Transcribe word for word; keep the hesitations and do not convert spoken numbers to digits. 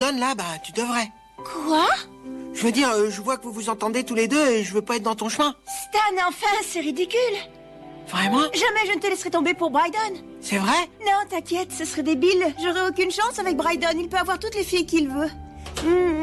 Brydon, là, bah, tu devrais. Quoi? Je veux dire, euh, je vois que vous vous entendez tous les deux et je veux pas être dans ton chemin. Stan, enfin, c'est ridicule. Vraiment? Jamais je ne te laisserai tomber pour Brydon. C'est vrai? Non, t'inquiète, ce serait débile. J'aurais aucune chance avec Brydon. Il peut avoir toutes les filles qu'il veut. Hmm.